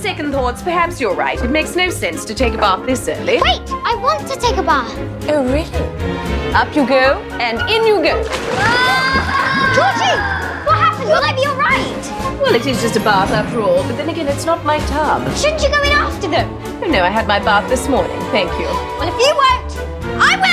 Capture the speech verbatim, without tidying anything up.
second thoughts, perhaps you're right. It makes no sense to take a bath this early. Wait, I want to take a bath. Oh, really? Up you go, and in you go. Ah! Georgie, what happened? Will I be all right? Well, it is just a bath after all, but then again, it's not my tub. Shouldn't you go in after them? Oh, no, I had my bath this morning, thank you. Well, if you won't, I will.